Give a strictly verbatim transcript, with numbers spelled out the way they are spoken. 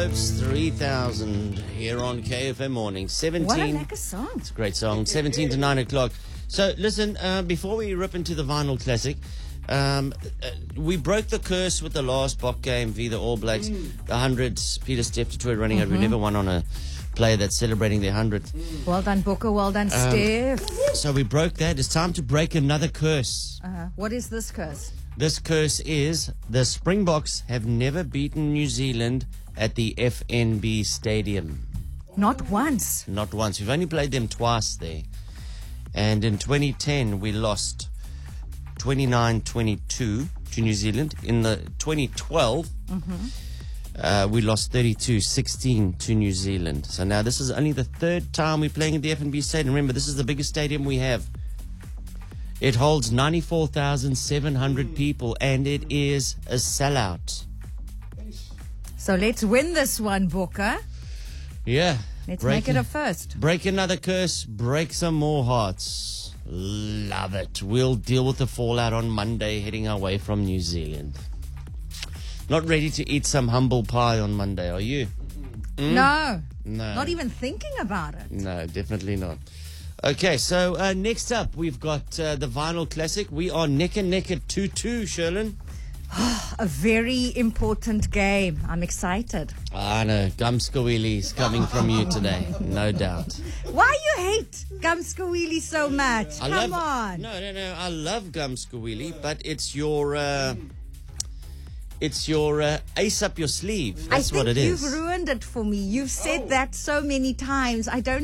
Slopes three thousand here on K F M Morning. seventeen What a lekker song. It's a great song. seventeen to nine o'clock. So, listen, uh, before we rip into the vinyl classic, um, uh, we broke the curse with the last Bok game v the All Blacks. Mm. The hundreds, Peter Steph, Detroit running out. Mm-hmm. We never won on a player that's celebrating their hundredth. Mm. Well done, Booker. Well done, um, Steph. So we broke that. It's time to break another curse. Uh-huh. What is this curse? This curse is the Springboks have never beaten New Zealand at the F N B Stadium. Not once. Not once. We've only played them twice there. And in twenty ten, we lost twenty-nine twenty-two to New Zealand. In the twenty twelve, mm-hmm. uh, we lost thirty-two sixteen to New Zealand. So now this is only the third time we're playing at the F N B Stadium. Remember, this is the biggest stadium we have. It holds ninety-four thousand seven hundred people, and it is a sellout. So let's win this one, Booker. Yeah. Let's break make it a first. Break another curse, break some more hearts. Love it. We'll deal with the fallout on Monday, heading our way from New Zealand. Not ready to eat some humble pie on Monday, are you? Mm? No. No. Not even thinking about it. No, definitely not. Okay, so uh, next up, we've got uh, the Vinyl Classic. We are neck and neck at two two, Sherlyn. A very important game. I'm excited. I know. Gumskawili's coming from you today. No doubt. Why you hate Gumskawili so much? I Come love, on. No, no, no. I love Gumskawili, but it's your... Uh, It's your uh, ace up your sleeve. That's I think what it is. You've ruined it for me. You've said that so many times. I don't